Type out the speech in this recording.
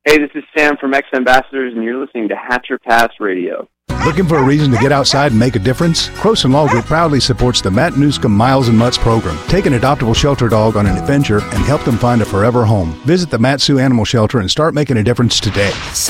Hey, this is Sam from X Ambassadors, and you're listening to Hatcher Pass Radio. Looking for a reason to get outside and make a difference? Croson Law Group proudly supports the Matanuska Miles and Mutts program. Take an adoptable shelter dog on an adventure and help them find a forever home. Visit the Matsu Animal Shelter and start making a difference today.